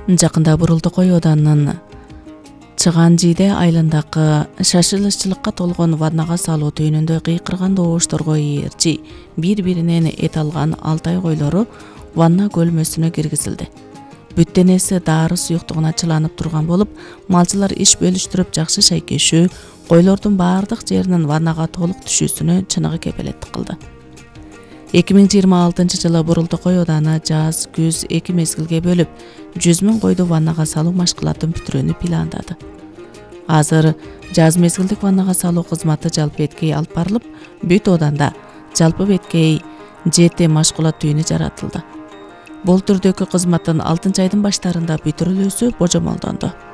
Жакында Бурултукой ауданынын Чыган-Жийде айылындагы шашылышчылыкка толгон ваннага салуу түйүнүндө кыйкырган добушторго ээрчи бири-биринен эт алган Алтай койлору ванна көлмөсүнө киргизилди. Бүт денеси дары суюктугуна чыланып турган болуп, малчылар иш бөлүштүрүп жакшы шайкешүү, койлордун баардык жеринин ваннага толук түшүүсүнө чыныгы кепелеттик кылды. 2026-жылы Бурултукой ауданы жаз, күз эки мезгилге бөлүп 100 000 койду ваннага салуу машкылатын бүтүрүүнү пландады. Азыр жаз мезгилдик ваннага салуу кызматы жалпы беткей алып барылып, бүт ауданда жалпы беткей 7 машкулат түйүнү жаратылды. Бул түрдөгү кызматтын 6 айдын баштарында бүтүрүлүүсү божомолдонду.